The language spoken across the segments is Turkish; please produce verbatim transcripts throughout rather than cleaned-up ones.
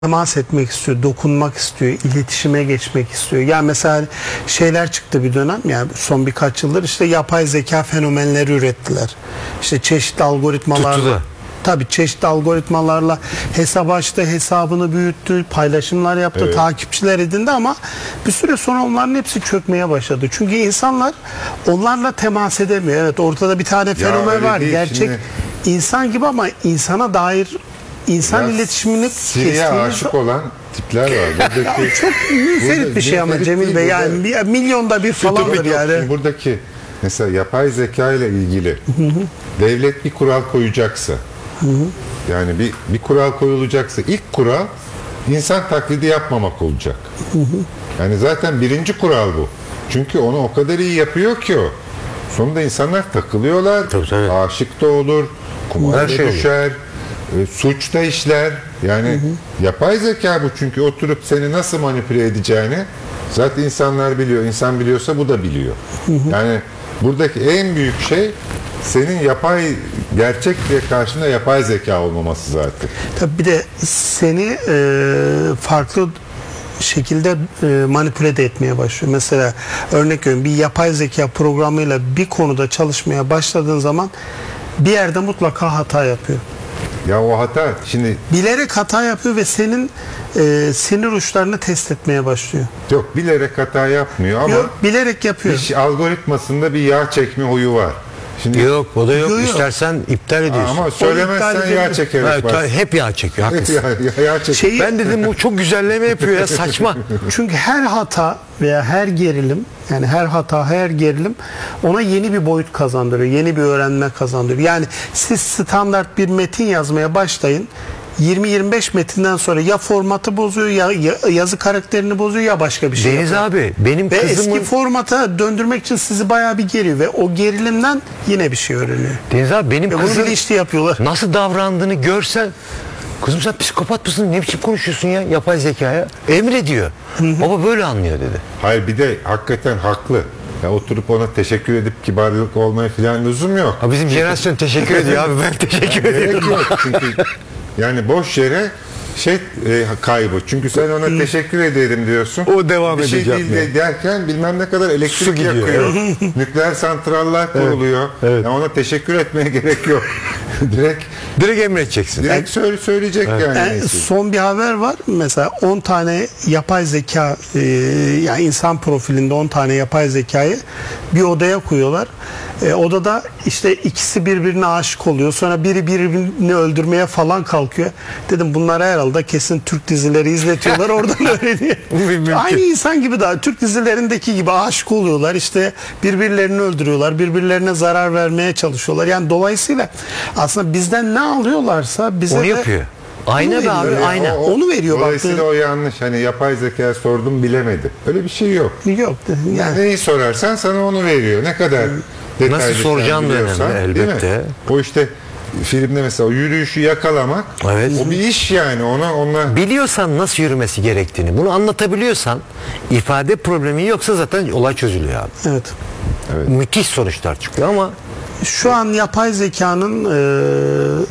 temas etmek istiyor, dokunmak istiyor, iletişime geçmek istiyor. Yani mesela şeyler çıktı bir dönem, yani son birkaç yıldır işte yapay zeka fenomenleri ürettiler. İşte çeşitli algoritmalarla, tabii çeşitli algoritmalarla hesap açtı, hesabını büyüttü, paylaşımlar yaptı, evet. takipçiler edindi ama bir süre sonra onların hepsi çökmeye başladı. Çünkü insanlar onlarla temas edemiyor. Evet, ortada bir tane fenomen var. Değil, gerçek şimdi... insan gibi ama insana dair İnsan ya, iletişimini Siri'ye aşık olan tipler var. Buradaki, çok müferit bir şey ama Cemil Bey, yani bir, milyonda bir falandır yani. Buradaki mesela yapay zeka ile ilgili hı hı. devlet bir kural koyacaksa, hı hı. yani bir, bir kural koyulacaksa ilk kural insan taklidi yapmamak olacak. Hı hı. Yani zaten birinci kural bu. Çünkü onu o kadar iyi yapıyor ki o. Sonunda insanlar takılıyorlar, tabii, tabii. aşık da olur, kumara şey düşer. Olur. E, suçta işler yani hı hı. yapay zeka bu, çünkü oturup seni nasıl manipüle edeceğini zaten insanlar biliyor. İnsan biliyorsa bu da biliyor. Hı hı. Yani buradaki en büyük şey senin yapay gerçekliğe karşında yapay zeka olmaması zaten. Tabii bir de seni e, farklı şekilde e, manipüle de etmeye başlıyor. Mesela örnek veriyorum, bir yapay zeka programıyla bir konuda çalışmaya başladığın zaman bir yerde mutlaka hata yapıyor. Ya o hata şimdi bilerek hata yapıyor ve senin e, sinir uçlarını test etmeye başlıyor. Yok, bilerek hata yapmıyor ama yok, bilerek yapıyor. Bir algoritmasında bir yağ çekme huyu var. Şimdi yok, o da yok. yok İstersen yok. iptal ediyorsun. Ama söylemezsen yağ çekerek var. Hep yağ çekiyor. Hep yağ, yağ çekiyor. Şeyi, ben dedim bu çok güzelleme yapıyor ya, saçma. Çünkü her hata veya her gerilim, yani her hata, her gerilim ona yeni bir boyut kazandırıyor. Yeni bir öğrenme kazandırıyor. Yani siz standart bir metin yazmaya başlayın. yirmi yirmi beş metinden sonra ya formatı bozuyor, ya, ya yazı karakterini bozuyor, ya başka bir şey Deniz yapıyor. abi benim ve kızımın... eski formata döndürmek için sizi bayağı bir geriyor ve o gerilimden yine bir şey öğreniyor. Deniz abi benim ve kızım işte yapıyorlar. Nasıl davrandığını görsen, kızım sen psikopat mısın, ne biçim konuşuyorsun ya yapay zekaya, emrediyor. Baba böyle anlıyor dedi. Hayır, bir de hakikaten haklı. Ya oturup ona teşekkür edip kibarlık olmaya falan lüzum yok. Ha, bizim jenerasyon teşekkür ediyor abi, ben teşekkür yani ediyorum. Yok çünkü yani boş yere şey e, kaybı. Çünkü sen ona teşekkür ederim diyorsun. O devam bir edecek. şey değil de derken bilmem ne kadar elektrik yakıyor. Nükleer santraller kuruluyor. Evet, evet. Yani ona teşekkür etmeye gerek yok. direkt direkt emredeceksin. Direkt söyle, söyleyecek evet. yani. yani son bir haber var. Mesela on tane yapay zeka, e, yani insan profilinde on tane yapay zekayı bir odaya koyuyorlar. E, odada işte ikisi birbirine aşık oluyor. Sonra biri birbirini öldürmeye falan kalkıyor. Dedim bunlar herhalde kesin Türk dizileri izletiyorlar, oradan öğreniyor. Aynı insan gibi, daha Türk dizilerindeki gibi aşık oluyorlar. İşte birbirlerini öldürüyorlar. Birbirlerine zarar vermeye çalışıyorlar. Yani dolayısıyla aslında bizden ne alıyorlarsa bize onu de yapıyor. Aynı be abi, aynı. O, o, onu veriyor. Dolayısıyla baktığın... o yanlış. Hani yapay zeka sordum bilemedi. Öyle bir şey yok. Yok. Yani, yani neyi sorarsan sana onu veriyor. Ne kadar detaylı nasıl soracağın da önemli elbette. O işte filmde mesela o yürüyüşü yakalamak, evet. o bir iş yani. Ona ona biliyorsan nasıl yürümesi gerektiğini, bunu anlatabiliyorsan, ifade problemi yoksa zaten olay çözülüyor abi. Evet. Evet. Müthiş sonuçlar çıkıyor ama şu an yapay zekanın e,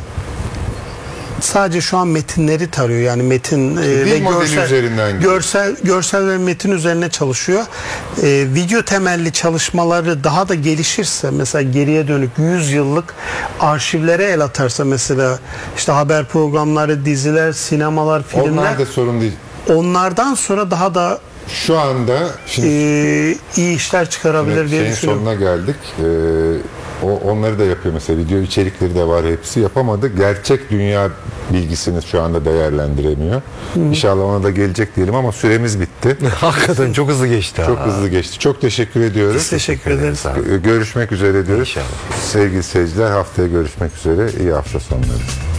sadece şu an metinleri tarıyor. Yani metin e, ve görsel, görsel görsel ve metin üzerine çalışıyor. E, video temelli çalışmaları daha da gelişirse, mesela geriye dönük yüz yıllık arşivlere el atarsa, mesela işte haber programları, diziler, sinemalar, filmler, onlar da sorun değil. Onlardan sonra daha da şu anda şimdi, e, iyi işler çıkarabilir evet, diye şeyin düşünüyorum. sonuna geldik. Ee, O, onları da yapıyor mesela, video içerikleri de var, hepsi yapamadı. Gerçek dünya bilgisini şu anda değerlendiremiyor. Hı. İnşallah ona da gelecek diyelim ama süremiz bitti. Hakikaten çok hızlı geçti. Çok ha. hızlı geçti. Çok teşekkür ediyoruz. Biz teşekkür ederiz. Görüşmek üzere diyoruz. İnşallah. Sevgili seyirciler, haftaya görüşmek üzere. İyi hafta sonları.